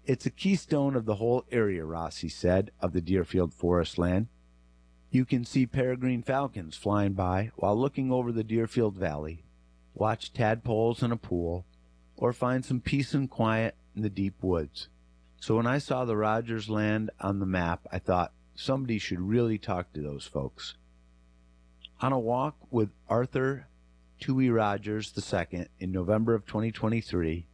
It's a keystone of the whole area, Rossi said, of the Deerfield Forest Land. You can see peregrine falcons flying by while looking over the Deerfield Valley, watch tadpoles in a pool, or find some peace and quiet in the deep woods. So when I saw the Rogers land on the map, I thought somebody should really talk to those folks. On a walk with Arthur Toohey Rogers II in November of 2023,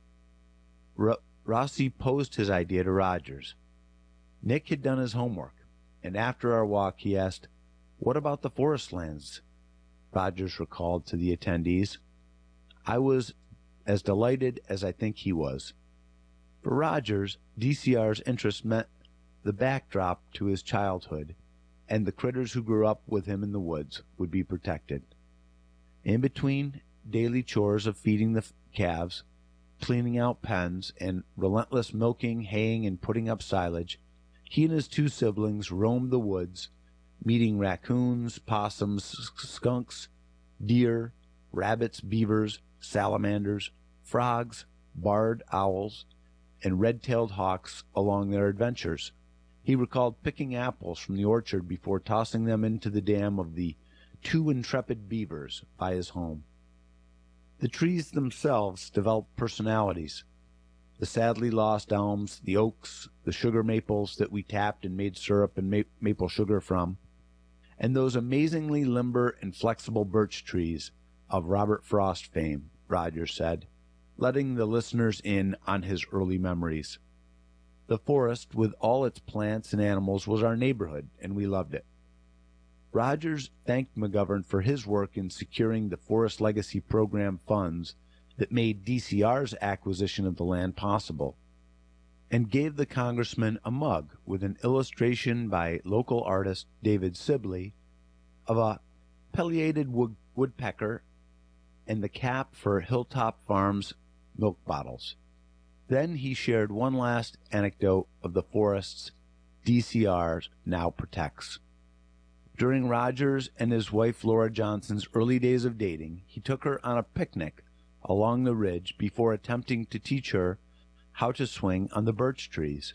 Rossi posed his idea to Rogers. Nick had done his homework, and after our walk he asked, "What about the forest lands?" Rogers recalled to the attendees. I was as delighted as I think he was. For Rogers, DCR's interest meant the backdrop to his childhood, and the critters who grew up with him in the woods would be protected. In between daily chores of feeding the calves, cleaning out pens, and relentless milking, haying, and putting up silage, he and his two siblings roamed the woods, meeting raccoons, possums, skunks, deer, rabbits, beavers, salamanders, frogs, barred owls, and red-tailed hawks along their adventures. He recalled picking apples from the orchard before tossing them into the dam of the Two Intrepid Beavers by his home. The trees themselves developed personalities. The sadly lost elms, the oaks, the sugar maples that we tapped and made syrup and maple sugar from, and those amazingly limber and flexible birch trees of Robert Frost fame, Rogers said, letting the listeners in on his early memories. The forest, with all its plants and animals, was our neighborhood, and we loved it. Rogers thanked McGovern for his work in securing the Forest Legacy Program funds that made DCR's acquisition of the land possible, and gave the congressman a mug with an illustration by local artist David Sibley of a pileated woodpecker and the cap for Hilltop Farms milk bottles. Then he shared one last anecdote of the forests DCR now protects. During Rogers and his wife Laura Johnson's early days of dating, he took her on a picnic along the ridge before attempting to teach her how to swing on the birch trees.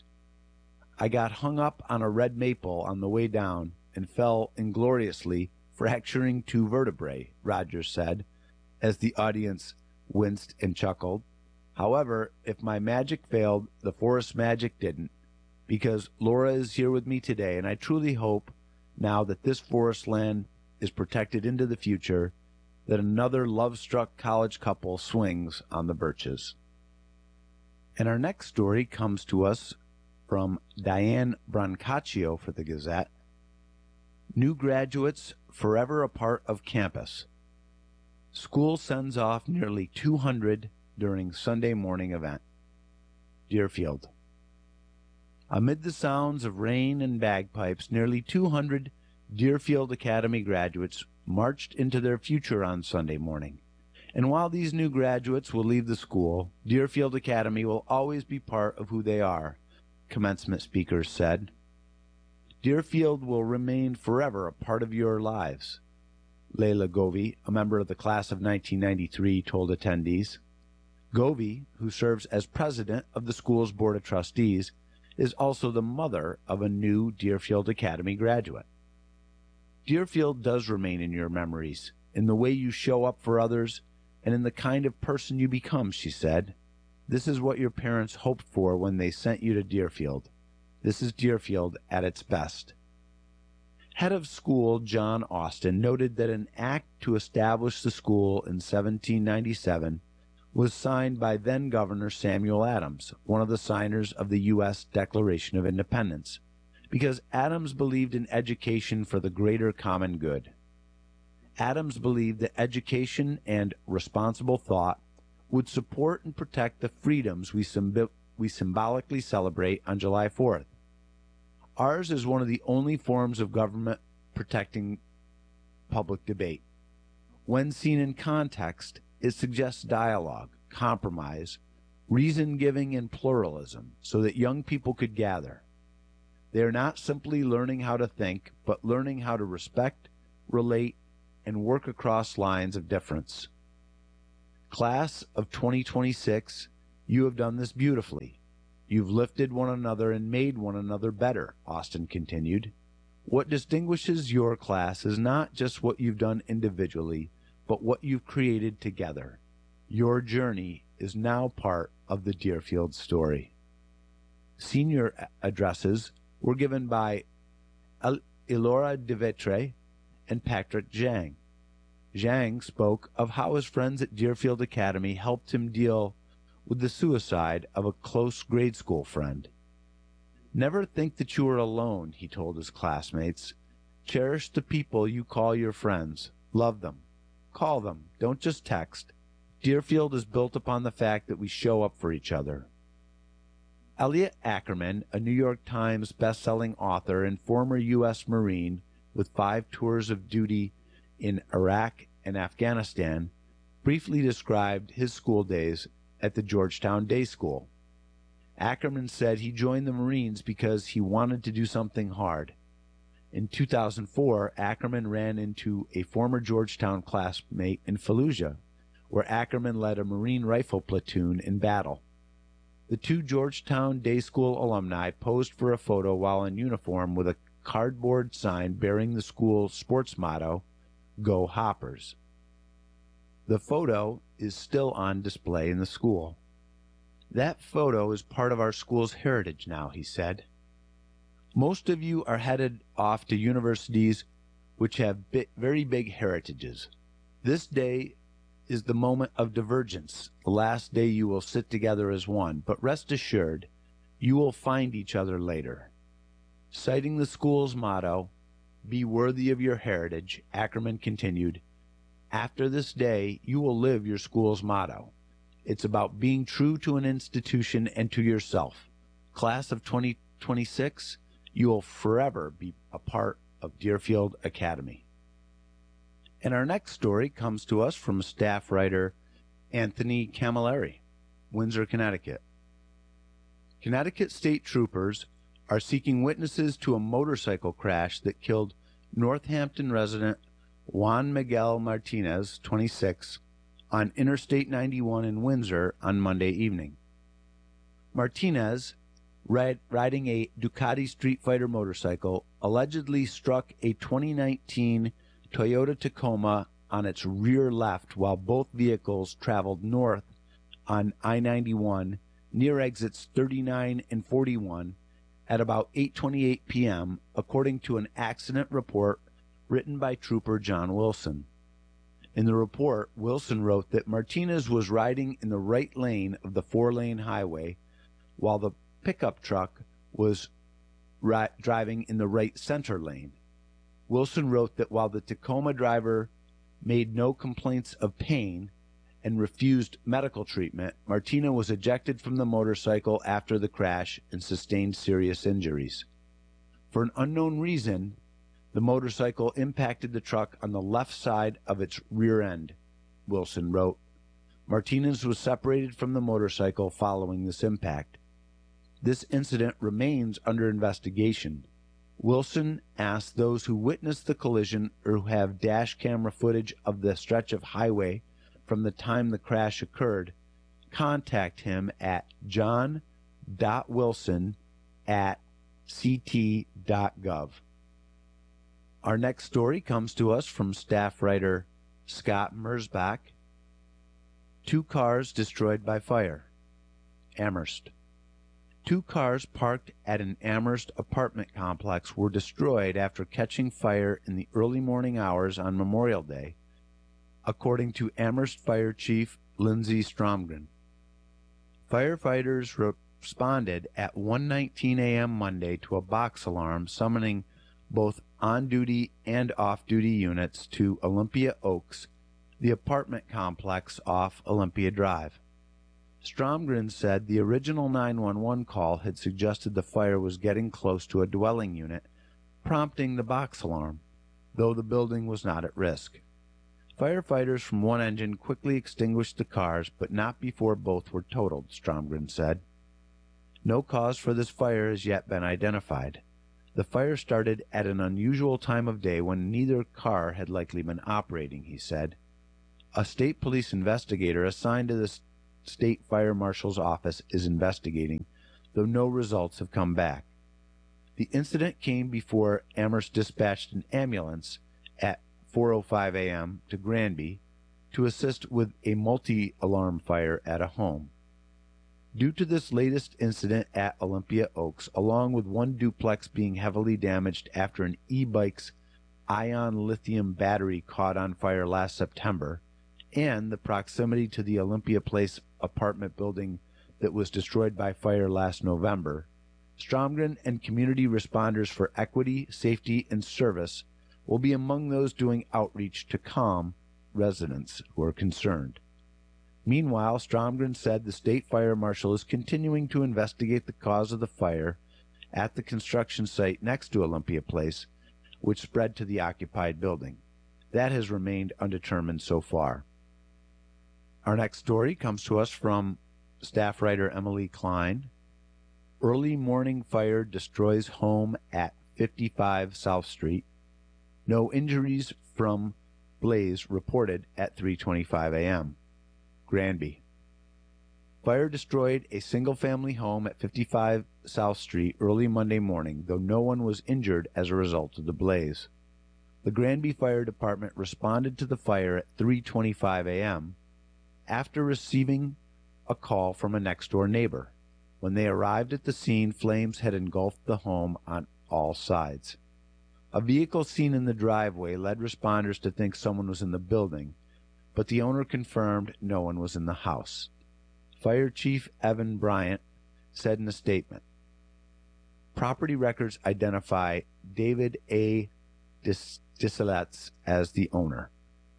I got hung up on a red maple on the way down and fell ingloriously, fracturing 2 vertebrae, Rogers said, as the audience winced and chuckled. However, if my magic failed, the forest magic didn't, because Laura is here with me today, and I truly hope, now that this forest land is protected into the future, that another love-struck college couple swings on the birches. And our next story comes to us from Diane Brancaccio for the Gazette. New graduates forever a part of campus. School sends off nearly 200 during Sunday morning event. Deerfield. Amid the sounds of rain and bagpipes, nearly 200 Deerfield Academy graduates marched into their future on Sunday morning. And while these new graduates will leave the school, Deerfield Academy will always be part of who they are, commencement speakers said. Deerfield will remain forever a part of your lives, Leila Govey, a member of the class of 1993, told attendees. Govey, who serves as president of the school's board of trustees, is also the mother of a new Deerfield Academy graduate. Deerfield does remain in your memories, in the way you show up for others, and in the kind of person you become, she said. This is what your parents hoped for when they sent you to Deerfield. This is Deerfield at its best. Head of school John Austin noted that an act to establish the school in 1797 was signed by then-Governor Samuel Adams, one of the signers of the U.S. Declaration of Independence, because Adams believed in education for the greater common good. Adams believed that education and responsible thought would support and protect the freedoms we symbolically celebrate on July 4th. Ours is one of the only forms of government protecting public debate. When seen in context, it suggests dialogue, compromise, reason-giving, and pluralism so that young people could gather. They are not simply learning how to think, but learning how to respect, relate, and work across lines of difference. Class of 2026, you have done this beautifully. You've lifted one another and made one another better, Austin continued. What distinguishes your class is not just what you've done individually, but what you've created together. Your journey is now part of the Deerfield story. Senior addresses were given by Elora DeVetre and Patrick Zhang. Zhang spoke of how his friends at Deerfield Academy helped him deal with the suicide of a close grade school friend. Never think that you are alone, he told his classmates. Cherish the people you call your friends. Love them. Call them. Don't just text. Deerfield is built upon the fact that we show up for each other. Elliot Ackerman, a New York Times best-selling author and former U.S. Marine with 5 tours of duty in Iraq and Afghanistan, briefly described his school days at the Georgetown Day School. Ackerman said he joined the Marines because he wanted to do something hard. In 2004, Ackerman ran into a former Georgetown classmate in Fallujah, where Ackerman led a Marine rifle platoon in battle. The 2 Georgetown Day School alumni posed for a photo while in uniform with a cardboard sign bearing the school's sports motto, Go Hoppers. The photo is still on display in the school. That photo is part of our school's heritage now, he said. Most of you are headed off to universities which have very big heritages. This day is the moment of divergence, the last day you will sit together as one, but rest assured, you will find each other later. Citing the school's motto, Be worthy of your heritage, Ackerman continued, After this day, you will live your school's motto. It's about being true to an institution and to yourself. Class of 2026, you will forever be a part of Deerfield Academy. And our next story comes to us from staff writer Anthony Camilleri, Windsor, Connecticut. Connecticut state troopers are seeking witnesses to a motorcycle crash that killed Northampton resident Juan Miguel Martinez, 26, on Interstate 91 in Windsor on Monday evening. Martinez, riding a Ducati Street Fighter motorcycle, allegedly struck a 2019 Toyota Tacoma on its rear left while both vehicles traveled north on I-91 near exits 39 and 41 at about 8:28 p.m., according to an accident report written by Trooper John Wilson. In the report, Wilson wrote that Martinez was riding in the right lane of the 4-lane highway while the pickup truck was driving in the right center lane. Wilson wrote that while the Tacoma driver made no complaints of pain and refused medical treatment, Martinez was ejected from the motorcycle after the crash and sustained serious injuries. For an unknown reason, the motorcycle impacted the truck on the left side of its rear end, Wilson wrote. Martinez was separated from the motorcycle following this impact. This incident remains under investigation. Wilson asked those who witnessed the collision or who have dash camera footage of the stretch of highway from the time the crash occurred, contact him at john.wilson@ct.gov. Our next story comes to us from staff writer Scott Merzbach. 2 cars destroyed by fire. Amherst. 2 cars parked at an Amherst apartment complex were destroyed after catching fire in the early morning hours on Memorial Day, according to Amherst Fire Chief Lindsey Stromgren. Firefighters responded at 1:19 a.m. Monday to a box alarm summoning both on-duty and off-duty units to Olympia Oaks, the apartment complex off Olympia Drive. Stromgren said the original 911 call had suggested the fire was getting close to a dwelling unit, prompting the box alarm, though the building was not at risk. Firefighters from one engine quickly extinguished the cars, but not before both were totaled, Stromgren said. No cause for this fire has yet been identified. The fire started at an unusual time of day when neither car had likely been operating, he said. A state police investigator assigned to the state fire marshal's office is investigating though no results have come back. The incident came before Amherst dispatched an ambulance at 4:05 a.m. to Granby to assist with a multi-alarm fire at a home. Due to this latest incident at Olympia Oaks, along with one duplex being heavily damaged after an e-bike's ion lithium battery caught on fire last September, and the proximity to the Olympia Place apartment building that was destroyed by fire last November, Stromgren and community responders for equity, safety, and service will be among those doing outreach to calm residents who are concerned. Meanwhile, Stromgren said the state fire marshal is continuing to investigate the cause of the fire at the construction site next to Olympia Place, which spread to the occupied building. That has remained undetermined so far. Our next story comes to us from staff writer Emily Klein. Early morning fire destroys home at 55 South Street. No injuries from blaze reported at 3:25 a.m. Granby. Fire destroyed a single-family home at 55 South Street early Monday morning, though no one was injured as a result of the blaze. The Granby Fire Department responded to the fire at 3:25 a.m. after receiving a call from a next-door neighbor. When they arrived at the scene, flames had engulfed the home on all sides. A vehicle seen in the driveway led responders to think someone was in the building, but the owner confirmed no one was in the house. Fire Chief Evan Bryant said in a statement, "Property records identify David A. Diseletz as the owner."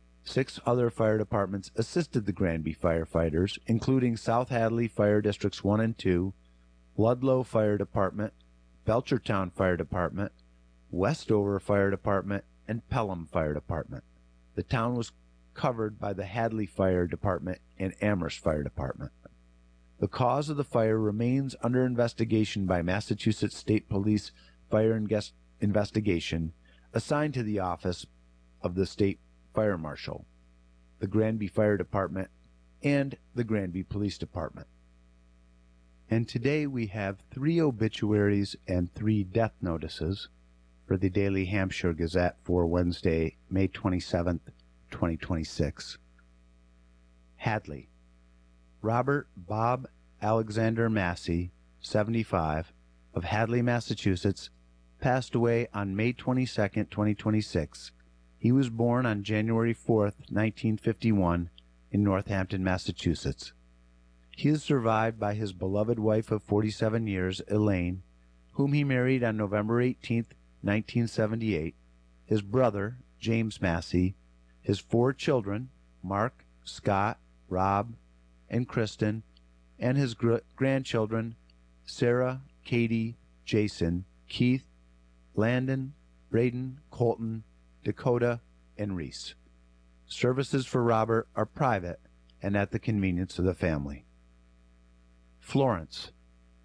6 other fire departments assisted the Granby firefighters, including South Hadley Fire Districts 1 and 2, Ludlow Fire Department, Belchertown Fire Department, Westover Fire Department, and Pelham Fire Department. The town was covered by the Hadley Fire Department and Amherst Fire Department. The cause of the fire remains under investigation by Massachusetts State Police Fire Investigation, assigned to the office of the State Fire Marshal, the Granby Fire Department, and the Granby Police Department. And today we have 3 obituaries and 3 death notices for the Daily Hampshire Gazette for Wednesday, May 27th, 2026. Hadley. Robert Bob Alexander Massey, 75, of Hadley, Massachusetts, passed away on May 22, 2026. He was born on January 4, 1951, in Northampton, Massachusetts. He is survived by his beloved wife of 47 years, Elaine, whom he married on November 18, 1978, his brother, James Massey, his 4 children, Mark, Scott, Rob, and Kristen, and his grandchildren, Sarah, Katie, Jason, Keith, Landon, Braden, Colton, Dakota, and Reese. Services for Robert are private and at the convenience of the family. Florence.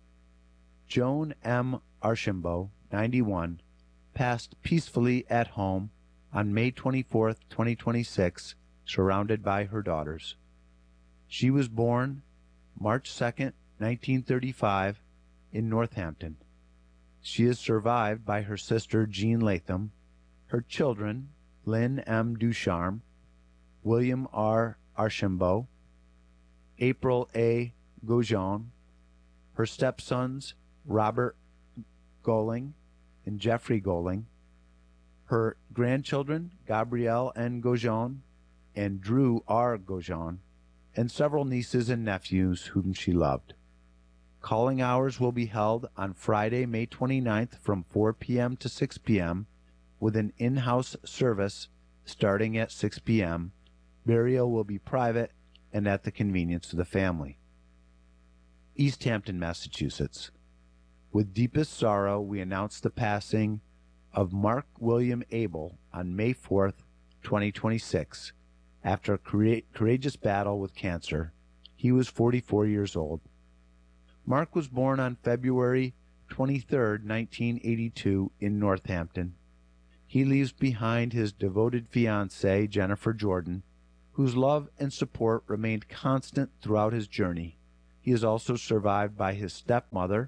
Joan M. Archambault, 91, passed peacefully at home on May 24, 2026, surrounded by her daughters. She was born March 2, 1935, in Northampton. She is survived by her sister Jean Latham, her children Lynn M. Ducharme, William R. Archambault, April A. Gaujon, her stepsons Robert Goling and Jeffrey Goling, her grandchildren Gabrielle N. Gaujon and Drew R. Gaujon, and several nieces and nephews whom she loved. Calling hours will be held on Friday, May 29th from 4 p.m. to 6 p.m. with an in-house service starting at 6 p.m. Burial will be private and at the convenience of the family. East Hampton, Massachusetts. With deepest sorrow, we announce the passing of Mark William Abel on May 4th, 2026, after a courageous battle with cancer. He was 44 years old. Mark was born on February 23, 1982, in Northampton. He leaves behind his devoted fiancée, Jennifer Jordan, whose love and support remained constant throughout his journey. He is also survived by his stepmother,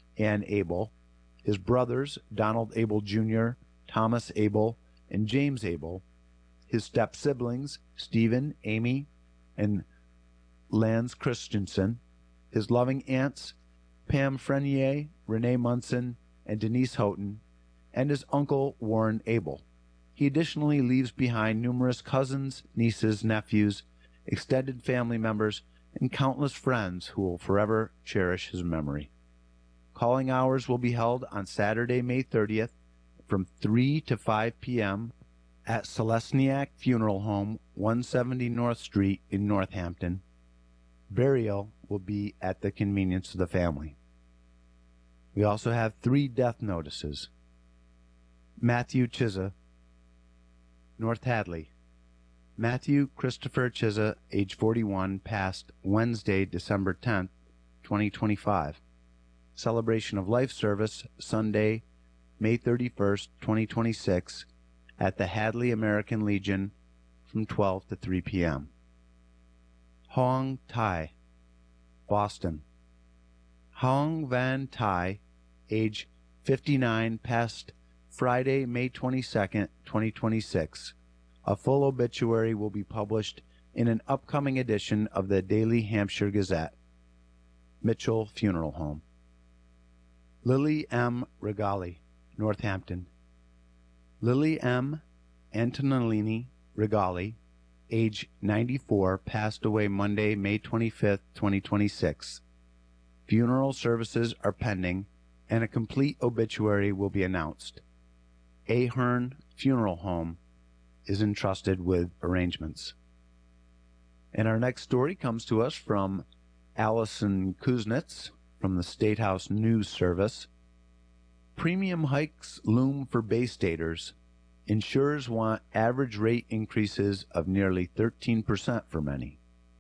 Ann Abel, his brothers Donald Abel Jr., Thomas Abel, and James Abel, his step-siblings Stephen, Amy, and Lance Christensen, his loving aunts Pam Frenier, Renee Munson, and Denise Houghton, and his uncle Warren Abel. He additionally leaves behind numerous cousins, nieces, nephews, extended family members, and countless friends who will forever cherish his memory. Calling hours will be held on Saturday, May 30th from 3 to 5 p.m. at Selesniak Funeral Home, 170 North Street in Northampton. Burial will be at the convenience of the family. We also have 3 death notices. Matthew Chizza, North Hadley. Matthew Christopher Chizza, age 41, passed Wednesday, December 10th, 2025. Celebration of life service, Sunday, May 31st, 2026, at the Hadley American Legion from 12 to 3 p.m. Hong Tai, Boston. Hong Van Tai, age 59, passed Friday, May 22nd, 2026. A full obituary will be published in an upcoming edition of the Daily Hampshire Gazette. Mitchell Funeral Home. Lily M. Regali, Northampton. Lily M. Antonellini Regali, age 94, passed away Monday, May 25th, 2026. Funeral services are pending, and a complete obituary will be announced. Ahern Funeral Home is entrusted with arrangements. And our next story comes to us from Allison Kuznets from the State House News Service. Premium hikes loom for Bay Staters. Insurers want average rate increases of nearly 13% for many.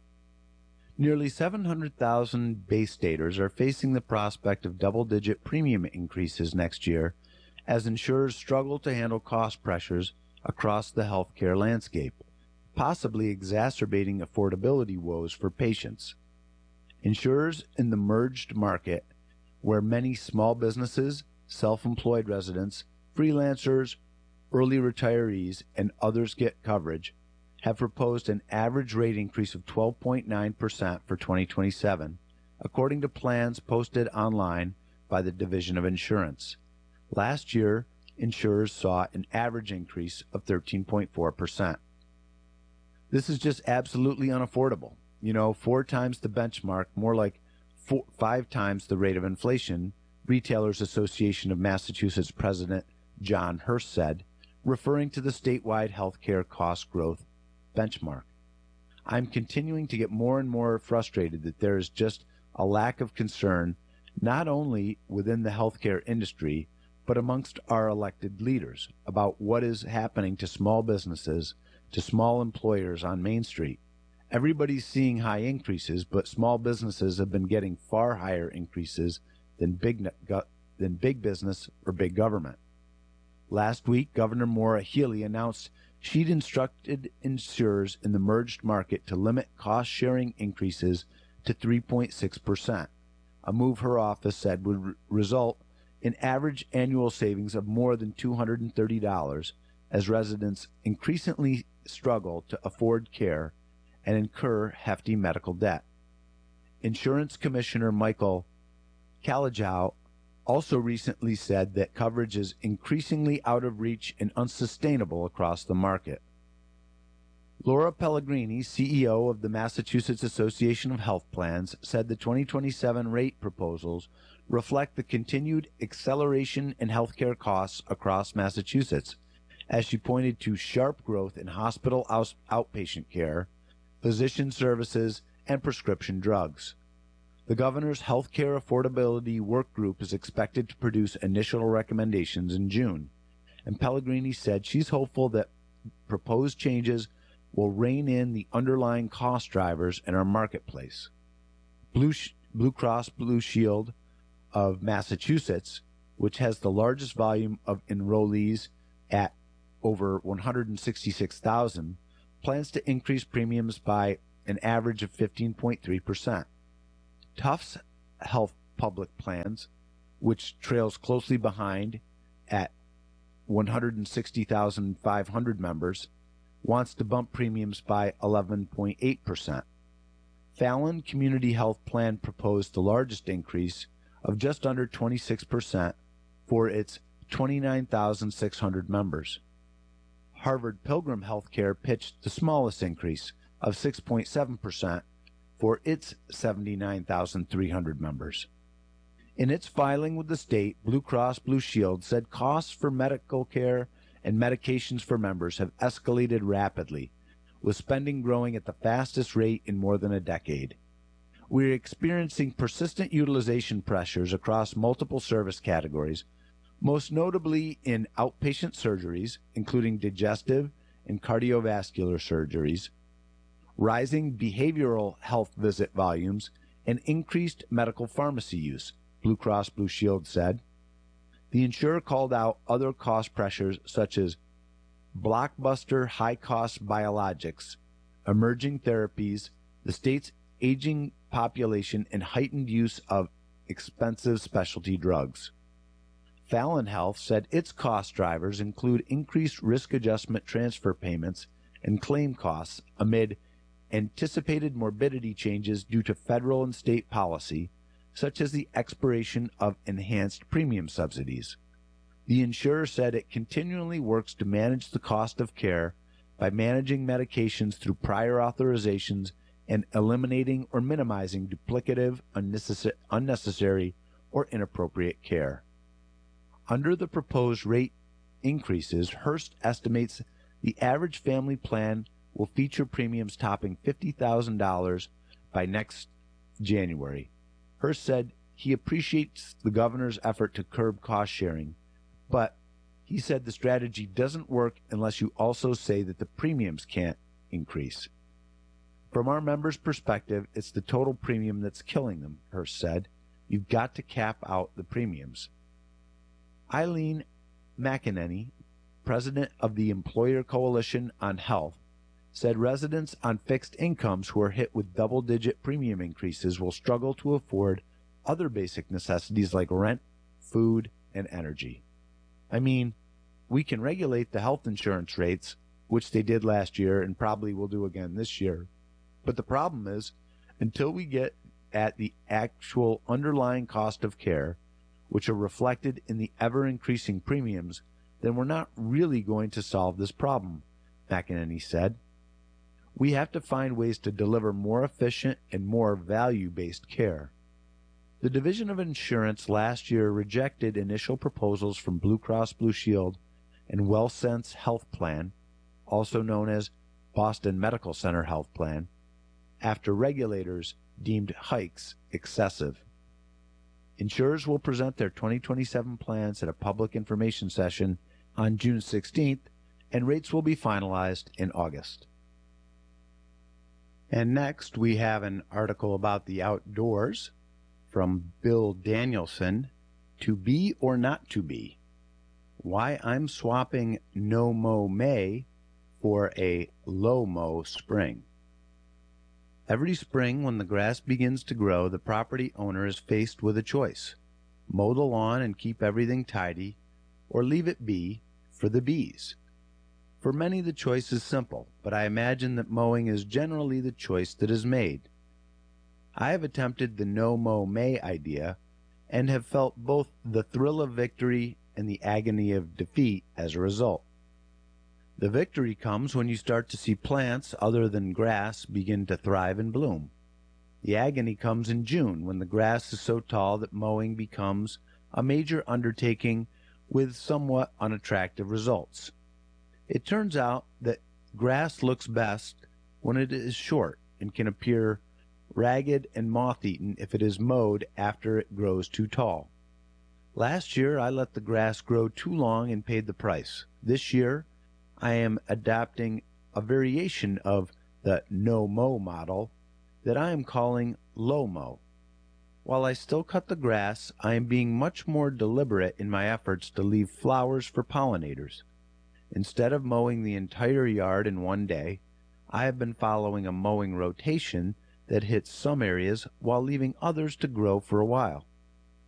Nearly 700,000 Bay Staters are facing the prospect of double-digit premium increases next year as insurers struggle to handle cost pressures across the healthcare landscape, possibly exacerbating affordability woes for patients. Insurers in the merged market, where many small businesses, self-employed residents, freelancers, early retirees, and others get coverage, have proposed an average rate increase of 12.9% for 2027, according to plans posted online by the Division of Insurance. Last year, insurers saw an average increase of 13.4%. This is just absolutely unaffordable. 4 times the benchmark, more like 5 times the rate of inflation, Retailers Association of Massachusetts President John Hurst said, referring to the statewide healthcare cost growth benchmark. I'm continuing to get more and more frustrated that there is just a lack of concern not only within the healthcare industry, but amongst our elected leaders about what is happening to small businesses, to small employers on Main Street. Everybody's seeing high increases, but small businesses have been getting far higher increases than big business or big government. Last week, Governor Maura Healey announced she'd instructed insurers in the merged market to limit cost-sharing increases to 3.6%, a move her office said would result in average annual savings of more than $230 as residents increasingly struggle to afford care and incur hefty medical debt. Insurance Commissioner Michael Kalajow also recently said that coverage is increasingly out of reach and unsustainable across the market. Laura Pellegrini, CEO of the Massachusetts Association of Health Plans, said the 2027 rate proposals reflect the continued acceleration in healthcare costs across Massachusetts, as she pointed to sharp growth in hospital outpatient care, physician services, and prescription drugs. The governor's healthcare affordability work group is expected to produce initial recommendations in June, and Pellegrini said she's hopeful that proposed changes will rein in the underlying cost drivers in our marketplace. Blue Cross Blue Shield of Massachusetts, which has the largest volume of enrollees at over 166,000, plans to increase premiums by an average of 15.3%. Tufts Health Public Plans, which trails closely behind at 160,500 members, wants to bump premiums by 11.8%. Fallon Community Health Plan proposed the largest increase of just under 26% for its 29,600 members. Harvard Pilgrim Healthcare pitched the smallest increase of 6.7% for its 79,300 members. In its filing with the state, Blue Cross Blue Shield said costs for medical care and medications for members have escalated rapidly, with spending growing at the fastest rate in more than a decade. We're experiencing persistent utilization pressures across multiple service categories, most notably in outpatient surgeries, including digestive and cardiovascular surgeries, rising behavioral health visit volumes, and increased medical pharmacy use, Blue Cross Blue Shield said. The insurer called out other cost pressures such as blockbuster high-cost biologics, emerging therapies, the state's aging population, and heightened use of expensive specialty drugs. Fallon Health said its cost drivers include increased risk adjustment transfer payments and claim costs amid anticipated morbidity changes due to federal and state policy, such as the expiration of enhanced premium subsidies. The insurer said it continually works to manage the cost of care by managing medications through prior authorizations and eliminating or minimizing duplicative, unnecessary, or inappropriate care. Under the proposed rate increases, Hearst estimates the average family plan will feature premiums topping $50,000 by next January. Hearst said he appreciates the governor's effort to curb cost sharing, but he said the strategy doesn't work unless you also say that the premiums can't increase. From our members' perspective, it's the total premium that's killing them, Hearst said. You've got to cap out the premiums. Eileen McEnany, president of the Employer Coalition on Health, said residents on fixed incomes who are hit with double-digit premium increases will struggle to afford other basic necessities like rent, food, and energy. I mean, we can regulate the health insurance rates, which they did last year and probably will do again this year. But the problem is, until we get at the actual underlying cost of care, which are reflected in the ever-increasing premiums, then we're not really going to solve this problem, McEnany said. We have to find ways to deliver more efficient and more value-based care. The Division of Insurance last year rejected initial proposals from Blue Cross Blue Shield and WellSense Health Plan, also known as Boston Medical Center Health Plan, after regulators deemed hikes excessive. Insurers will present their 2027 plans at a public information session on June 16th, and rates will be finalized in August. And next, we have an article about the outdoors from Bill Danielson, To Be or Not to Be, Why I'm Swapping No-Mow May for a Low-Mow Spring. Every spring, when the grass begins to grow, the property owner is faced with a choice: mow the lawn and keep everything tidy, or leave it be for the bees. For many, the choice is simple, but I imagine that mowing is generally the choice that is made. I have attempted the no-mow May idea and have felt both the thrill of victory and the agony of defeat as a result. The victory comes when you start to see plants other than grass begin to thrive and bloom. The agony comes in June, when the grass is so tall that mowing becomes a major undertaking with somewhat unattractive results. It turns out that grass looks best when it is short and can appear ragged and moth-eaten if it is mowed after it grows too tall. Last year, I let the grass grow too long and paid the price. This year, I am adopting a variation of the no-mow model that I am calling low-mow. While I still cut the grass, I am being much more deliberate in my efforts to leave flowers for pollinators. Instead of mowing the entire yard in one day, I have been following a mowing rotation that hits some areas while leaving others to grow for a while.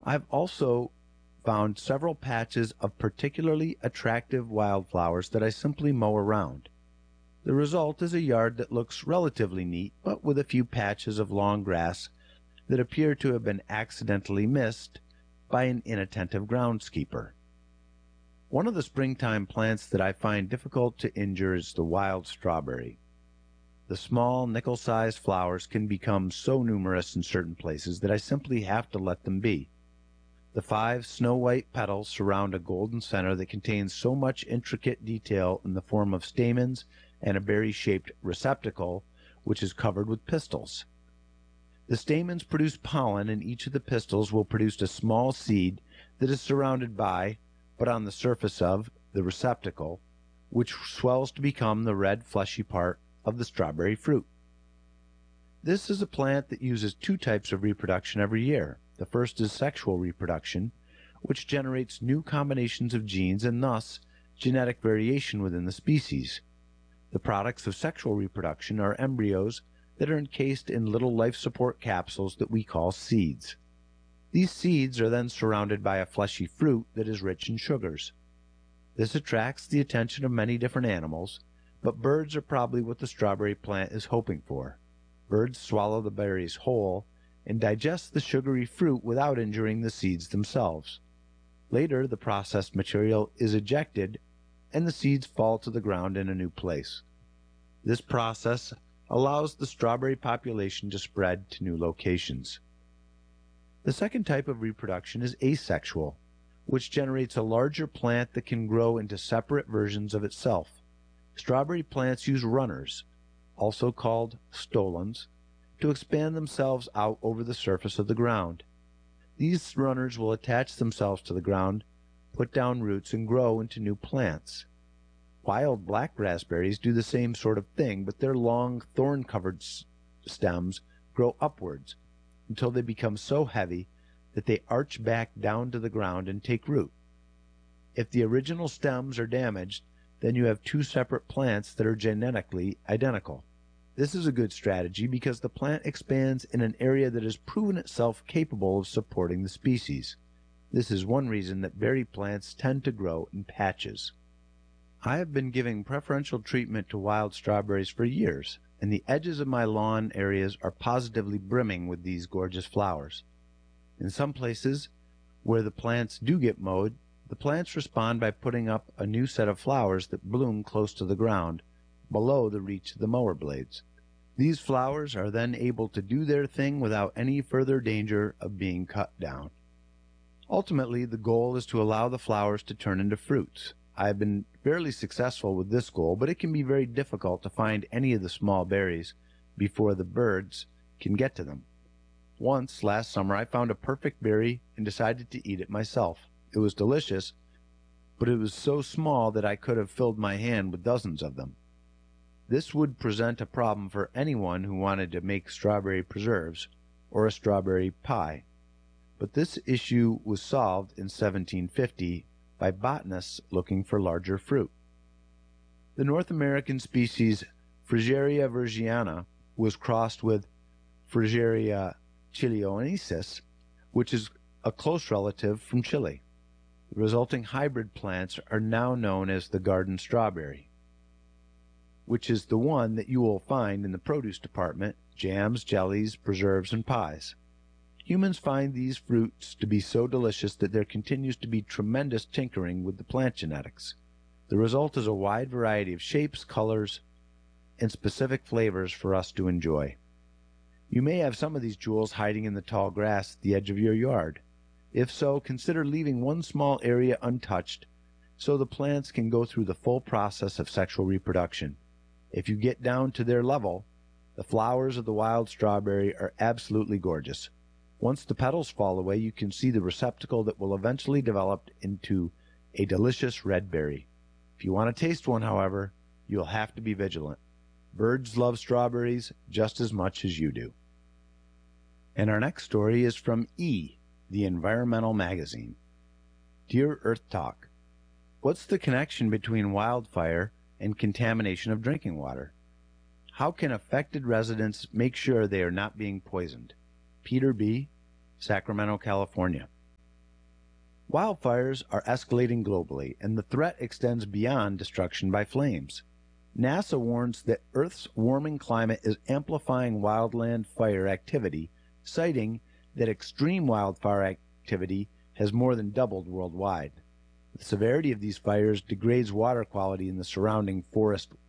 I've also found several patches of particularly attractive wildflowers that I simply mow around. The result is a yard that looks relatively neat, but with a few patches of long grass that appear to have been accidentally missed by an inattentive groundskeeper. One of the springtime plants that I find difficult to injure is the wild strawberry. The small nickel-sized flowers can become so numerous in certain places that I simply have to let them be. The 5 snow-white petals surround a golden center that contains so much intricate detail in the form of stamens and a berry-shaped receptacle which is covered with pistils. The stamens produce pollen, and each of the pistils will produce a small seed that is surrounded by, but on the surface of, the receptacle, which swells to become the red fleshy part of the strawberry fruit. This is a plant that uses 2 types of reproduction every year. The first is sexual reproduction, which generates new combinations of genes and thus genetic variation within the species. The products of sexual reproduction are embryos that are encased in little life support capsules that we call seeds. These seeds are then surrounded by a fleshy fruit that is rich in sugars. This attracts the attention of many different animals, but birds are probably what the strawberry plant is hoping for. Birds swallow the berries whole and digest the sugary fruit without injuring the seeds themselves. Later, the processed material is ejected and the seeds fall to the ground in a new place. This process allows the strawberry population to spread to new locations. The second type of reproduction is asexual, which generates a larger plant that can grow into separate versions of itself. Strawberry plants use runners, also called stolons, to expand themselves out over the surface of the ground. These runners will attach themselves to the ground, put down roots, and grow into new plants. Wild black raspberries do the same sort of thing, but their long, thorn-covered stems grow upwards until they become so heavy that they arch back down to the ground and take root. If the original stems are damaged, then you have 2 separate plants that are genetically identical. This is a good strategy because the plant expands in an area that has proven itself capable of supporting the species. This is one reason that berry plants tend to grow in patches. I have been giving preferential treatment to wild strawberries for years, and the edges of my lawn areas are positively brimming with these gorgeous flowers. In some places where the plants do get mowed, the plants respond by putting up a new set of flowers that bloom close to the ground, below the reach of the mower blades. These flowers are then able to do their thing without any further danger of being cut down. Ultimately, the goal is to allow the flowers to turn into fruits. I have been fairly successful with this goal, but it can be very difficult to find any of the small berries before the birds can get to them. Once, last summer, I found a perfect berry and decided to eat it myself. It was delicious, but it was so small that I could have filled my hand with dozens of them. This would present a problem for anyone who wanted to make strawberry preserves or a strawberry pie. But this issue was solved in 1750 by botanists looking for larger fruit. The North American species Fragaria virgiana was crossed with Fragaria chileonensis, which is a close relative from Chile. The resulting hybrid plants are now known as the garden strawberry, which is the one that you will find in the produce department, jams, jellies, preserves, and pies. Humans find these fruits to be so delicious that there continues to be tremendous tinkering with the plant genetics. The result is a wide variety of shapes, colors, and specific flavors for us to enjoy. You may have some of these jewels hiding in the tall grass at the edge of your yard. If so, consider leaving one small area untouched so the plants can go through the full process of sexual reproduction. If you get down to their level, the flowers of the wild strawberry are absolutely gorgeous. Once the petals fall away, you can see the receptacle that will eventually develop into a delicious red berry. If you want to taste one, however, you'll have to be vigilant. Birds love strawberries just as much as you do. And our next story is from E, the environmental magazine. Dear Earth Talk, what's the connection between wildfire and contamination of drinking water? How can affected residents make sure they are not being poisoned? Peter B., Sacramento, California. Wildfires are escalating globally, and the threat extends beyond destruction by flames. NASA warns that Earth's warming climate is amplifying wildland fire activity, citing that extreme wildfire activity has more than doubled worldwide. The severity of these fires degrades water quality in the surrounding forested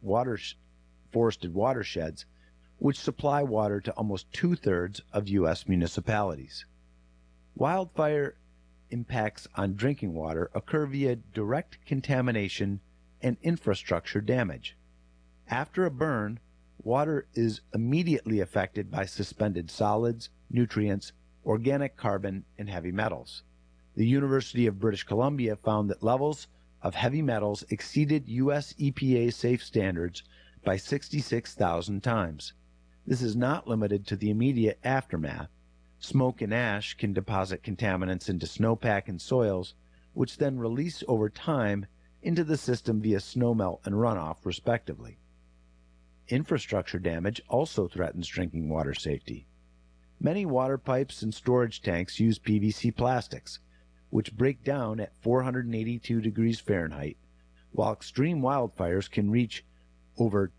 watersheds, which supply water to almost two-thirds of U.S. municipalities. Wildfire impacts on drinking water occur via direct contamination and infrastructure damage. After a burn, water is immediately affected by suspended solids, nutrients, organic carbon, and heavy metals. The University of British Columbia found that levels of heavy metals exceeded U.S. EPA safe standards by 66,000 times. This is not limited to the immediate aftermath. Smoke and ash can deposit contaminants into snowpack and soils, which then release over time into the system via snowmelt and runoff, respectively. Infrastructure damage also threatens drinking water safety. Many water pipes and storage tanks use PVC plastics, which break down at 482 degrees Fahrenheit, while extreme wildfires can reach over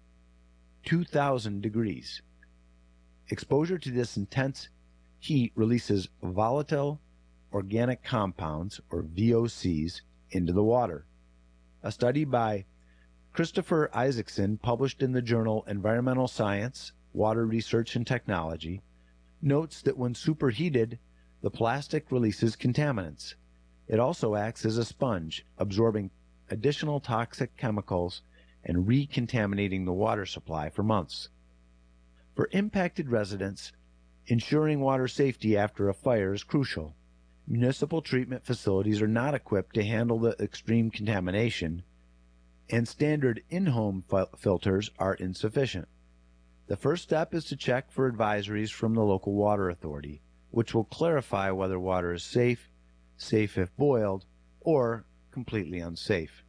2,000 degrees. Exposure to this intense heat releases volatile organic compounds, or VOCs, into the water. A study by Christopher Isaacson, published in the journal Environmental Science, Water Research and Technology, notes that when superheated, the plastic releases contaminants. It also acts as a sponge, absorbing additional toxic chemicals and recontaminating the water supply for months. For impacted residents, ensuring water safety after a fire is crucial. Municipal treatment facilities are not equipped to handle the extreme contamination, and standard in-home filters are insufficient. The first step is to check for advisories from the local water authority, which will clarify whether water is safe, safe if boiled, or completely unsafe.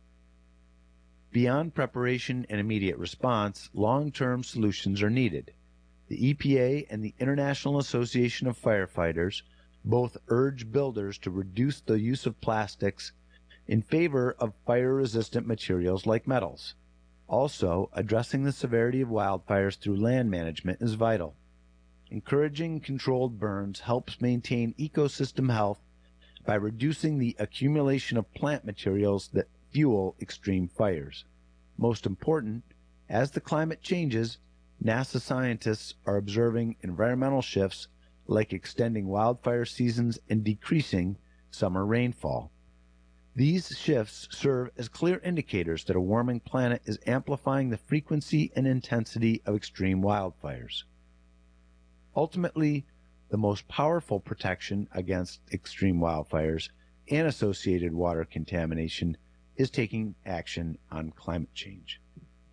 Beyond preparation and immediate response, long-term solutions are needed. The EPA and the International Association of Firefighters both urge builders to reduce the use of plastics in favor of fire-resistant materials like metals. Also, addressing the severity of wildfires through land management is vital. Encouraging controlled burns helps maintain ecosystem health by reducing the accumulation of plant materials that fuel extreme fires. Most important, as the climate changes, NASA scientists are observing environmental shifts like extending wildfire seasons and decreasing summer rainfall. These shifts serve as clear indicators that a warming planet is amplifying the frequency and intensity of extreme wildfires. Ultimately, the most powerful protection against extreme wildfires and associated water contamination is taking action on climate change.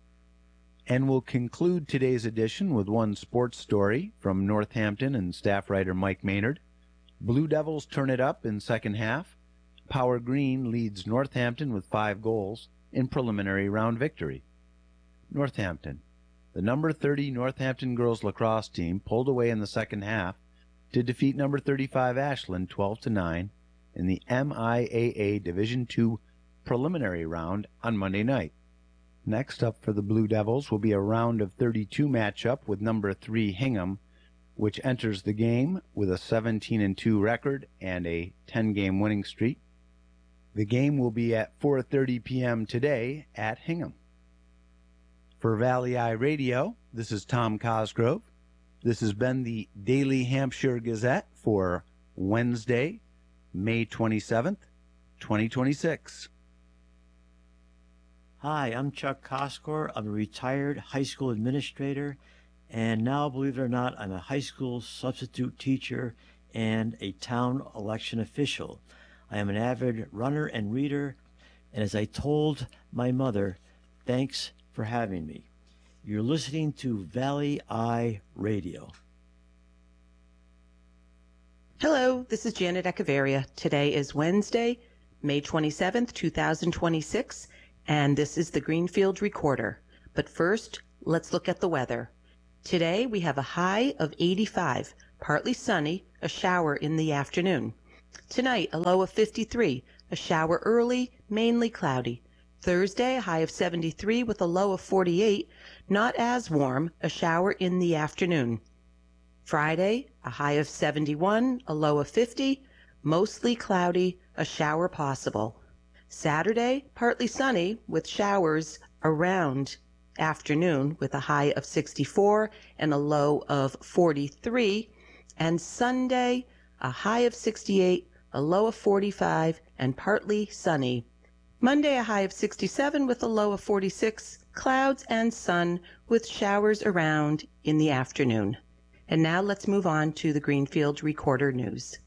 And we'll conclude today's edition with one sports story from Northampton and staff writer Mike Maynard. Blue Devils turn it up in second half. Power Green leads Northampton with 5 goals in preliminary round victory. Northampton. The number 30 Northampton girls lacrosse team pulled away in the second half to defeat number 35 Ashland 12-9 in the MIAA Division II preliminary round on Monday night. Next up for the Blue Devils will be a round of 32 matchup with number 3 Hingham, which enters the game with a 17-2 record and a 10-game winning streak. The game will be at 4:30 p.m. today at Hingham. For Valley Eye Radio, this is Tom Cosgrove. This has been the Daily Hampshire Gazette for Wednesday, May 27th, 2026. Hi, I'm Chuck Koskor. I'm a retired high school administrator, and now, believe it or not, I'm a high school substitute teacher and a town election official. I am an avid runner and reader, and as I told my mother, thanks for having me. You're listening to Valley Eye Radio. Hello, this is Janet Echeverria. Today is Wednesday, May 27th, 2026, and this is the Greenfield Recorder. But first, let's look at the weather. Today we have a high of 85, partly sunny, a shower in the afternoon. Tonight, a low of 53, a shower early, mainly cloudy. Thursday, a high of 73 with a low of 48, not as warm, a shower in the afternoon. Friday, a high of 71, a low of 50, mostly cloudy, a shower possible. Saturday, partly sunny with showers around afternoon with a high of 64 and a low of 43. And Sunday, a high of 68, a low of 45, and partly sunny. Monday, a high of 67 with a low of 46, clouds and sun with showers around in the afternoon. And now let's move on to the Greenfield Recorder News.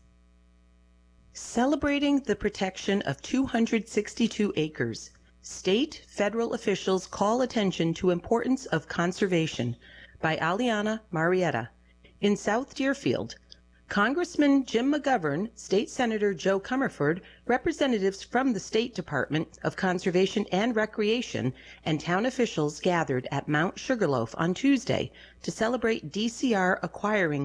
Celebrating the protection of 262 acres, state, federal officials call attention to importance of conservation by Aliana Marietta. In South Deerfield, Congressman Jim McGovern, State Senator Joe Comerford, representatives from the State Department of Conservation and Recreation, and town officials gathered at Mount Sugarloaf on Tuesday to celebrate DCR acquiring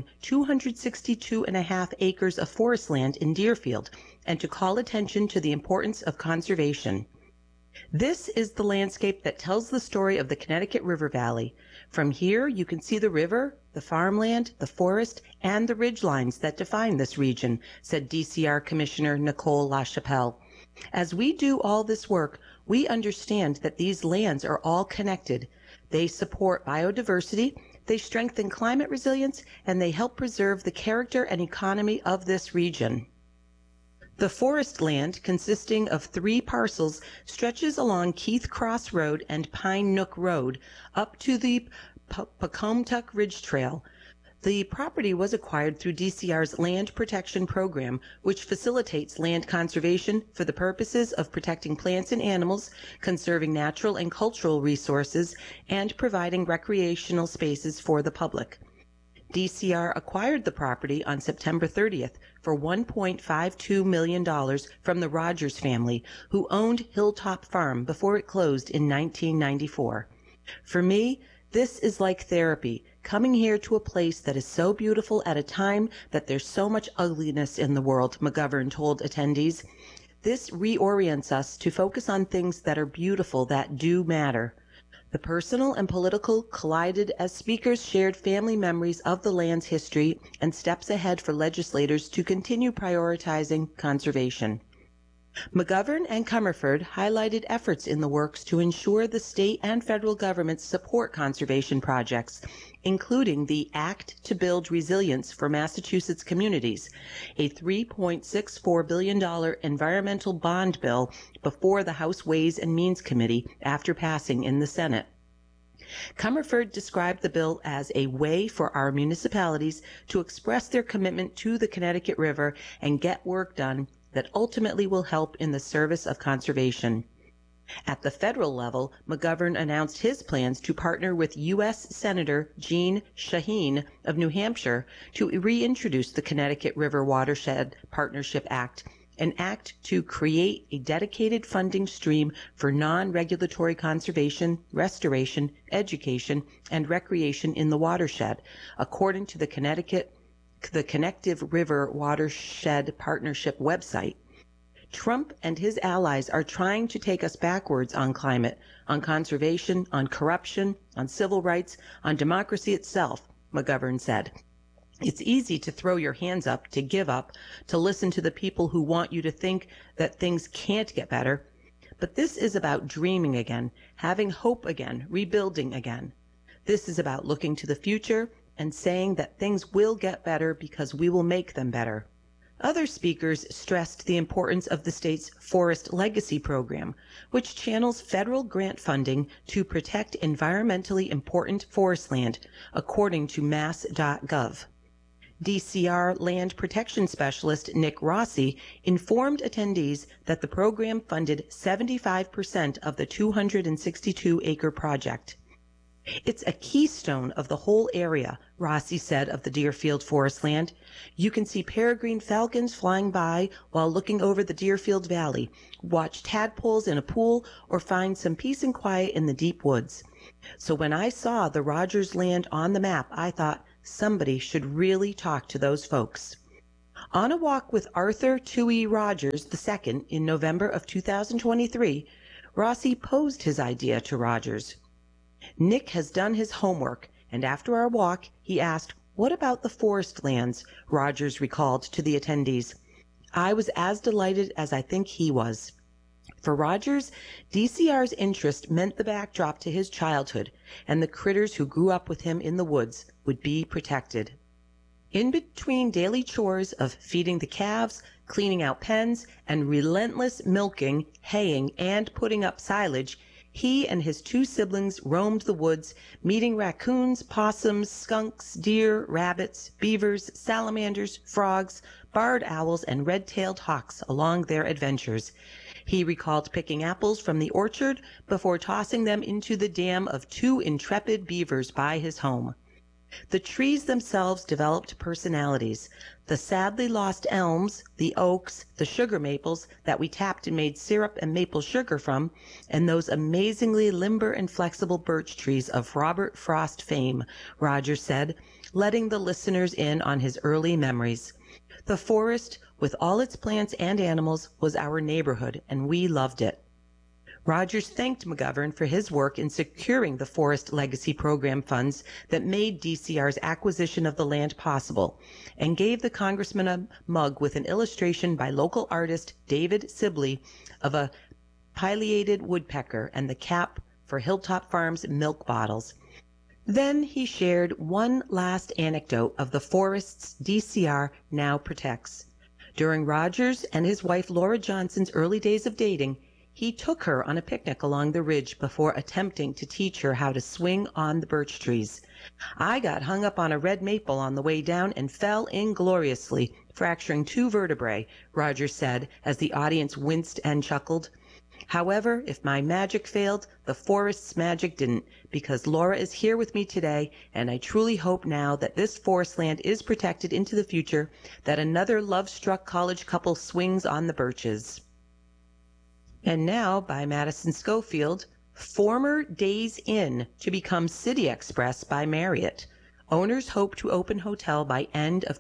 262.5 acres of forest land in Deerfield and to call attention to the importance of conservation. This is the landscape that tells the story of the Connecticut River Valley. From here, you can see the river, the farmland, the forest, and the ridgelines that define this region, said DCR Commissioner Nicole LaChapelle. As we do all this work, we understand that these lands are all connected. They support biodiversity, they strengthen climate resilience, and they help preserve the character and economy of this region. The forest land, consisting of 3 parcels, stretches along Keith Cross Road and Pine Nook Road up to the Pocomtuck Ridge Trail. The property was acquired through DCR's Land Protection Program, which facilitates land conservation for the purposes of protecting plants and animals, conserving natural and cultural resources, and providing recreational spaces for the public. DCR acquired the property on September 30th for $1.52 million from the Rogers family, who owned Hilltop Farm before it closed in 1994. For me, this is like therapy, coming here to a place that is so beautiful at a time that there's so much ugliness in the world, McGovern told attendees. This reorients us to focus on things that are beautiful, that do matter. The personal and political collided as speakers shared family memories of the land's history and steps ahead for legislators to continue prioritizing conservation. McGovern and Comerford highlighted efforts in the works to ensure the state and federal governments support conservation projects, including the Act to Build Resilience for Massachusetts Communities, a $3.64 billion environmental bond bill before the House Ways and Means Committee after passing in the Senate. Comerford described the bill as a way for our municipalities to express their commitment to the Connecticut River and get work done that ultimately will help in the service of conservation. At the federal level, McGovern announced his plans to partner with U.S. Senator Jeanne Shaheen of New Hampshire to reintroduce the Connecticut River Watershed Partnership Act, an act to create a dedicated funding stream for non-regulatory conservation, restoration, education, and recreation in the watershed, according to the Connective River Watershed Partnership website. Trump and his allies are trying to take us backwards on climate, on conservation, on corruption, on civil rights, on democracy itself, McGovern said. It's easy to throw your hands up, to give up, to listen to the people who want you to think that things can't get better. But this is about dreaming again, having hope again, rebuilding again. This is about looking to the future and saying that things will get better because we will make them better. Other speakers stressed the importance of the state's Forest Legacy Program, which channels federal grant funding to protect environmentally important forest land, according to mass.gov. DCR Land Protection Specialist Nick Rossi informed attendees that the program funded 75% of the 262-acre project. It's a keystone of the whole area, Rossi said of the Deerfield forest land. You can see peregrine falcons flying by while looking over the Deerfield Valley, watch tadpoles in a pool, or find some peace and quiet in the deep woods. So when I saw the Rogers land on the map, I thought somebody should really talk to those folks. On a walk with Arthur Toohey Rogers II in November of 2023, Rossi posed his idea to Rogers. Nick has done his homework, and after our walk, he asked, "What about the forest lands?" Rogers recalled to the attendees. I was as delighted as I think he was. For Rogers, DCR's interest meant the backdrop to his childhood, and the critters who grew up with him in the woods would be protected. In between daily chores of feeding the calves, cleaning out pens, and relentless milking, haying, and putting up silage, he and his two siblings roamed the woods, meeting raccoons, possums, skunks, deer, rabbits, beavers, salamanders, frogs, barred owls, and red-tailed hawks along their adventures. He recalled picking apples from the orchard before tossing them into the dam of two intrepid beavers by his home. The trees themselves developed personalities. The sadly lost elms, the oaks, the sugar maples that we tapped and made syrup and maple sugar from, and those amazingly limber and flexible birch trees of Robert Frost fame, Rogers said, letting the listeners in on his early memories. The forest, with all its plants and animals, was our neighborhood, and we loved it. Rogers thanked McGovern for his work in securing the Forest Legacy Program funds that made DCR's acquisition of the land possible, and gave the congressman a mug with an illustration by local artist David Sibley of a pileated woodpecker and the cap for Hilltop Farms milk bottles. Then he shared one last anecdote of the forests DCR now protects. During Rogers and his wife Laura Johnson's early days of dating, he took her on a picnic along the ridge before attempting to teach her how to swing on the birch trees. "I got hung up on a red maple on the way down and fell ingloriously, fracturing two vertebrae," Rogers said as the audience winced and chuckled. "However, if my magic failed, the forest's magic didn't, because Laura is here with me today, and I truly hope now that this forest land is protected into the future, that another love-struck college couple swings on the birches." And now, by Madison Schofield, former Days Inn to become City Express by Marriott. Owners hope to open hotel by end of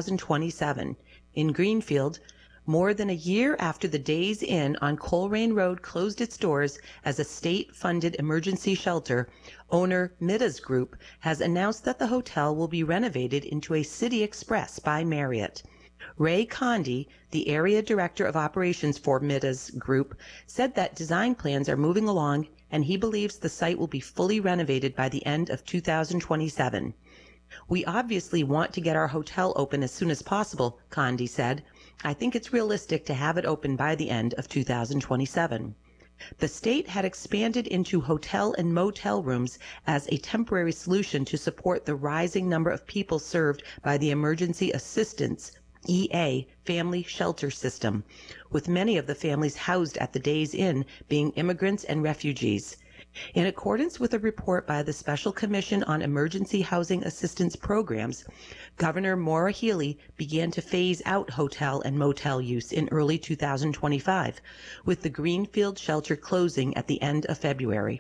2027. In Greenfield, more than a year after the Days Inn on Coleraine Road closed its doors as a state-funded emergency shelter, owner Midas Group has announced that the hotel will be renovated into a City Express by Marriott. Ray Condi, the area director of operations for Midas Group, said that design plans are moving along and he believes the site will be fully renovated by the end of 2027. "We obviously want to get our hotel open as soon as possible," Condi said. "I think it's realistic to have it open by the end of 2027. The state had expanded into hotel and motel rooms as a temporary solution to support the rising number of people served by the Emergency Assistance EA family shelter system, with many of the families housed at the Days Inn being immigrants and refugees. In accordance with a report by the Special Commission on Emergency Housing Assistance Programs, Governor Maura Healey began to phase out hotel and motel use in early 2025, with the Greenfield shelter closing at the end of February.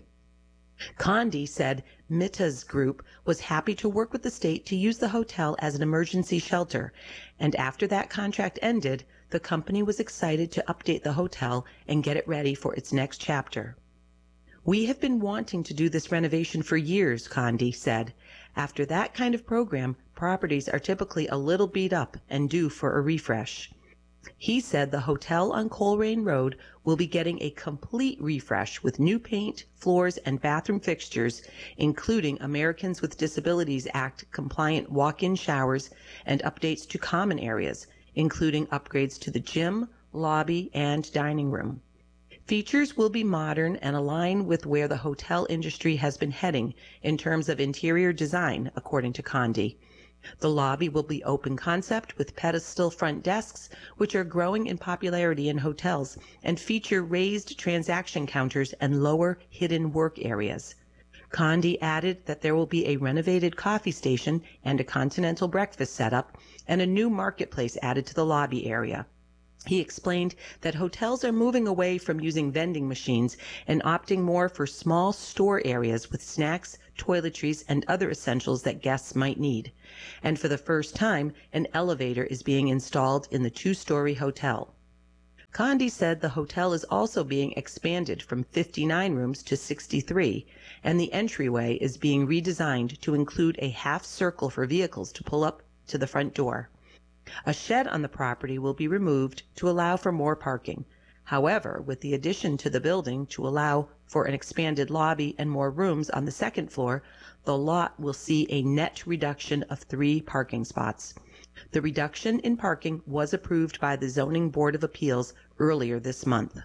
Condi said Mitas Group was happy to work with the state to use the hotel as an emergency shelter, and after that contract ended, the company was excited to update the hotel and get it ready for its next chapter. "We have been wanting to do this renovation for years," Condi said. "After that kind of program, properties are typically a little beat up and due for a refresh." He said the hotel on Coleraine Road will be getting a complete refresh with new paint, floors, and bathroom fixtures, including Americans with Disabilities Act compliant walk-in showers and updates to common areas, including upgrades to the gym, lobby, and dining room. Features will be modern and align with where the hotel industry has been heading in terms of interior design, according to Condi. The lobby will be open concept with pedestal front desks, which are growing in popularity in hotels, and feature raised transaction counters and lower hidden work areas. Condi added that there will be a renovated coffee station and a continental breakfast setup, and a new marketplace added to the lobby area. He explained that hotels are moving away from using vending machines and opting more for small store areas with snacks, toiletries, and other essentials that guests might need. And for the first time, an elevator is being installed in the two-story hotel. Condi said the hotel is also being expanded from 59 rooms to 63, and the entryway is being redesigned to include a half circle for vehicles to pull up to the front door. A shed on the property will be removed to allow for more parking. However, with the addition to the building to allow for an expanded lobby and more rooms on the second floor, the lot will see a net reduction of 3 parking spots. The reduction in parking was approved by the Zoning Board of Appeals earlier this month.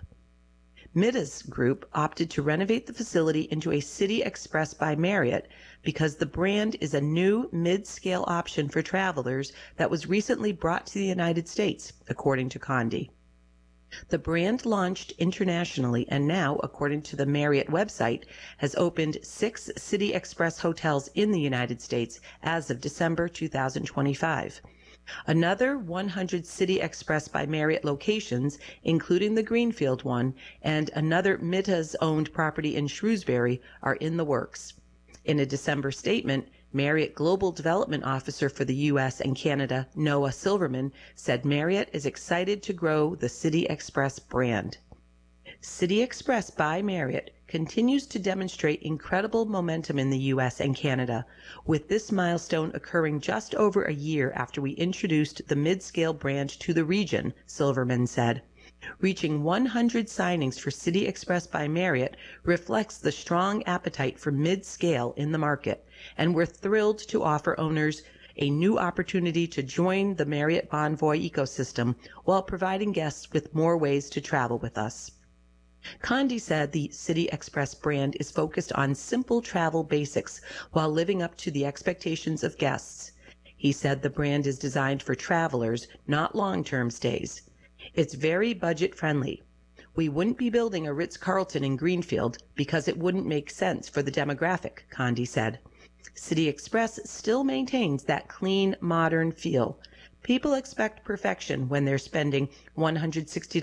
Midas Group opted to renovate the facility into a City Express by Marriott because the brand is a new mid-scale option for travelers that was recently brought to the United States, according to Condi. The brand launched internationally and now, according to the Marriott website, has opened 6 City Express hotels in the United States as of December 2025. Another 100 City Express by Marriott locations, including the Greenfield one, and another Midas-owned property in Shrewsbury, are in the works. In a December statement, Marriott Global Development Officer for the U.S. and Canada, Noah Silverman, said Marriott is excited to grow the City Express brand. City Express by Marriott continues to demonstrate incredible momentum in the U.S. and Canada, with this milestone occurring just over a year after we introduced the mid-scale brand to the region, Silverman said. Reaching 100 signings for City Express by Marriott reflects the strong appetite for mid-scale in the market, and we're thrilled to offer owners a new opportunity to join the Marriott Bonvoy ecosystem while providing guests with more ways to travel with us. Condi said the City Express brand is focused on simple travel basics while living up to the expectations of guests. He said the brand is designed for travelers, not long-term stays. It's very budget-friendly. We wouldn't be building a Ritz-Carlton in Greenfield because it wouldn't make sense for the demographic, Condi said. City Express still maintains that clean, modern feel. People expect perfection when they're spending $160,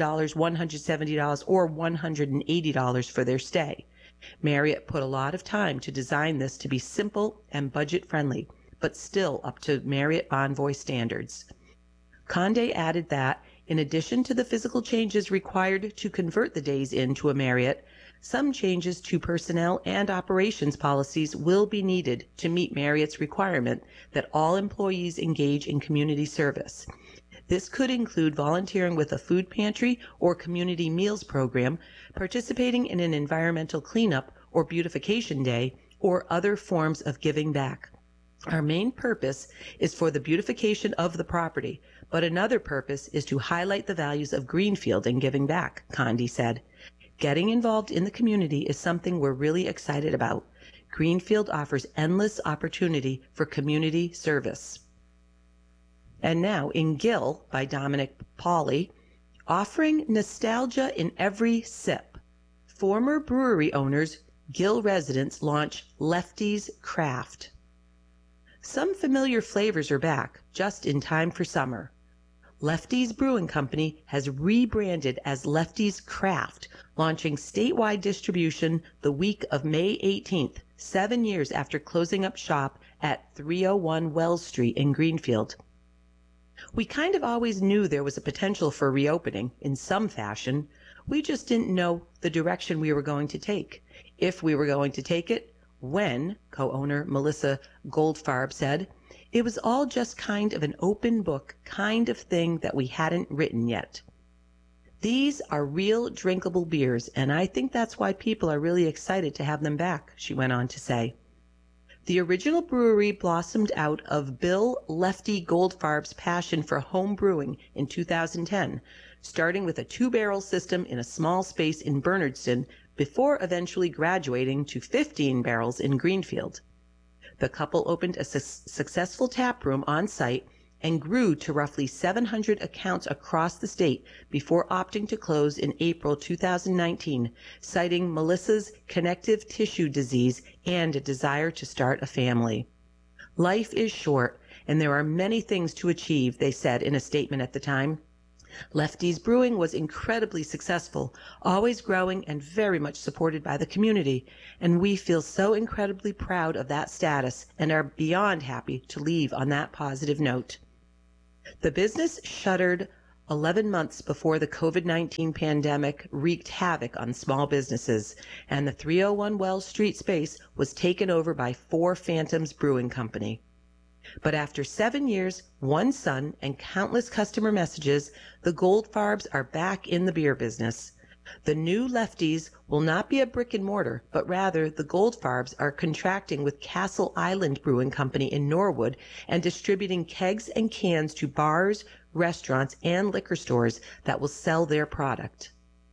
$170, or $180 for their stay. Marriott put a lot of time to design this to be simple and budget-friendly, but still up to Marriott Bonvoy standards. Condi added that, in addition to the physical changes required to convert the Days Inn to a Marriott, some changes to personnel and operations policies will be needed to meet Marriott's requirement that all employees engage in community service. This could include volunteering with a food pantry or community meals program, participating in an environmental cleanup or beautification day, or other forms of giving back. Our main purpose is for the beautification of the property, but another purpose is to highlight the values of Greenfield and giving back, Condi said. Getting involved in the community is something we're really excited about. Greenfield offers endless opportunity for community service. And now, in Gill by Dominic Pauly, offering nostalgia in every sip. Former brewery owners, Gill residents launch Lefty's Craft. Some familiar flavors are back, just in time for summer. Lefty's Brewing Company has rebranded as Lefty's Craft, launching statewide distribution the week of May 18th, 7 years after closing up shop at 301 Wells Street in Greenfield. We kind of always knew there was a potential for reopening in some fashion. We just didn't know the direction we were going to take, if we were going to take it, when, co-owner Melissa Goldfarb said. It was all just kind of an open book kind of thing that we hadn't written yet. These are real drinkable beers, and I think that's why people are really excited to have them back, she went on to say. The original brewery blossomed out of Bill Lefty Goldfarb's passion for home brewing in 2010, starting with a 2-barrel system in a small space in Bernardston before eventually graduating to 15 barrels in Greenfield. The couple opened a successful tap room on site and grew to roughly 700 accounts across the state before opting to close in April 2019, citing Melissa's connective tissue disease and a desire to start a family. Life is short, and there are many things to achieve, they said in a statement at the time. Lefty's Brewing was incredibly successful, always growing and very much supported by the community, and we feel so incredibly proud of that status and are beyond happy to leave on that positive note. The business shuttered 11 months before the COVID-19 pandemic wreaked havoc on small businesses, and the 301 Wells Street space was taken over by Four Phantoms Brewing Company. But after 7 years, one son, and countless customer messages, the Goldfarbs are back in the beer business. The new Lefty's will not be a brick and mortar, but rather the Goldfarbs are contracting with Castle Island Brewing Company in Norwood and distributing kegs and cans to bars, restaurants, and liquor stores that will sell their product.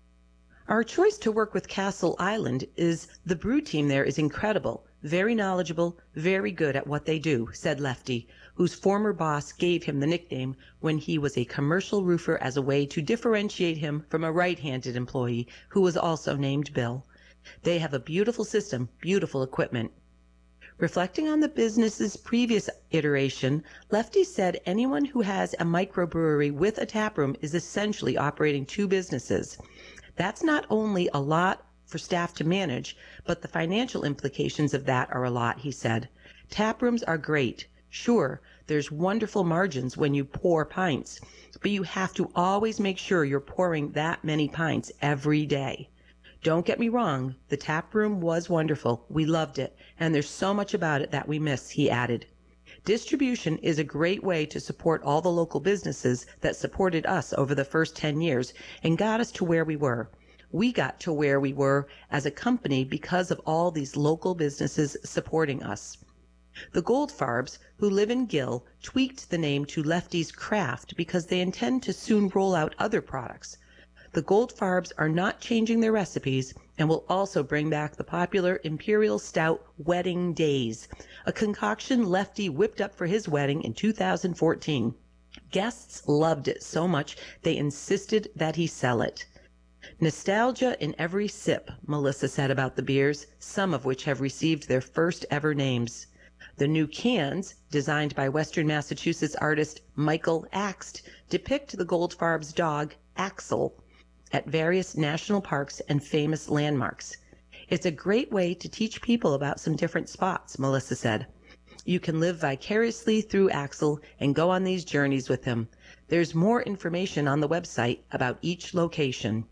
Our choice to work with Castle Island is the brew team there is incredible, very knowledgeable, very good at what they do, said Lefty, whose former boss gave him the nickname when he was a commercial roofer as a way to differentiate him from a right-handed employee who was also named Bill. They have a beautiful system, beautiful equipment. Reflecting on the business's previous iteration, Lefty said anyone who has a microbrewery with a taproom is essentially operating two businesses. That's not only a lot for staff to manage, but the financial implications of that are a lot, he said. Taprooms are great. Sure, there's wonderful margins when you pour pints, but you have to always make sure you're pouring that many pints every day. Don't get me wrong, the taproom was wonderful. We loved it, and there's so much about it that we miss, he added. Distribution is a great way to support all the local businesses that supported us over the first 10 years and got us to where we were. We got to where we were as a company because of all these local businesses supporting us. The Goldfarbs, who live in Gill, tweaked the name to Lefty's Craft because they intend to soon roll out other products. The Goldfarbs are not changing their recipes and will also bring back the popular Imperial Stout Wedding Days, a concoction Lefty whipped up for his wedding in 2014. Guests loved it so much they insisted that he sell it. Nostalgia in every sip, Melissa said about the beers, some of which have received their first ever names. The new cans, designed by Western Massachusetts artist Michael Axt, depict the Goldfarbs' dog, Axel, at various national parks and famous landmarks. It's a great way to teach people about some different spots, Melissa said. You can live vicariously through Axel and go on these journeys with him. There's more information on the website about each location.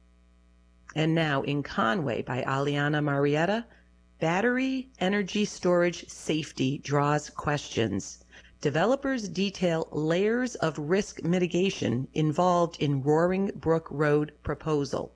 And now in Conway by Aliana Marietta, battery energy storage safety draws questions. Developers detail layers of risk mitigation involved in Roaring Brook Road proposal.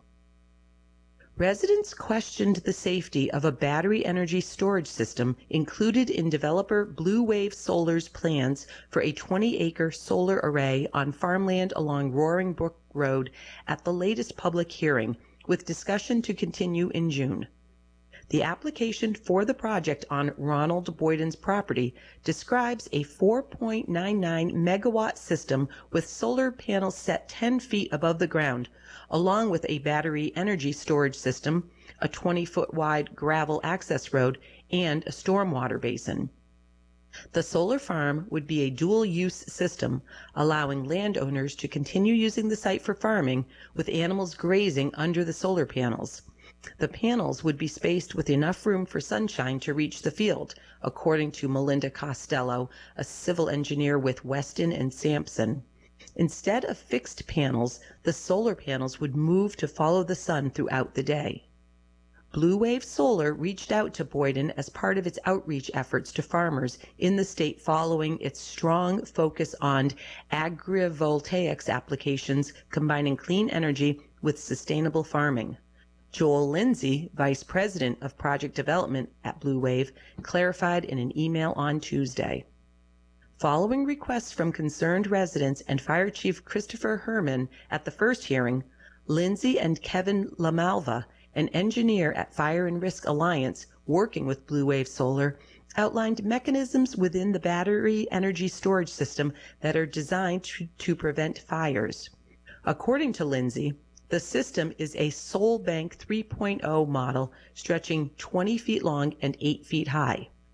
Residents questioned the safety of a battery energy storage system included in developer Blue Wave Solar's plans for a 20-acre solar array on farmland along Roaring Brook Road at the latest public hearing, with discussion to continue in June. The application for the project on Ronald Boyden's property describes a 4.99 megawatt system with solar panels set 10 feet above the ground, along with a battery energy storage system, a 20-foot wide gravel access road, and a stormwater basin. The solar farm would be a dual-use system, allowing landowners to continue using the site for farming, with animals grazing under the solar panels. The panels would be spaced with enough room for sunshine to reach the field, according to Melinda Costello, a civil engineer with Weston and Sampson. Instead of fixed panels, the solar panels would move to follow the sun throughout the day. Blue Wave Solar reached out to Boyden as part of its outreach efforts to farmers in the state following its strong focus on agrivoltaics applications combining clean energy with sustainable farming. Joel Lindsay, Vice President of Project Development at Blue Wave, clarified in an email on Tuesday. Following requests from concerned residents and Fire Chief Christopher Herman at the first hearing, Lindsay and Kevin LaMalva, an engineer at Fire and Risk Alliance working with Blue Wave Solar, outlined mechanisms within the battery energy storage system that are designed to prevent fires. According to Lindsay, the system is a SolBank 3.0 model stretching 20 feet long and 8 feet high.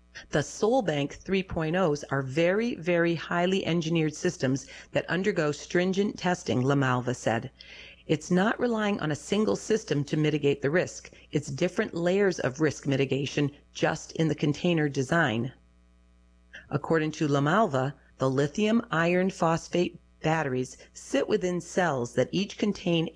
The SolBank 3.0s are very, very highly engineered systems that undergo stringent testing, LaMalva said. It's not relying on a single system to mitigate the risk. It's different layers of risk mitigation just in the container design. According to LaMalva, the lithium iron phosphate batteries sit within cells that each contain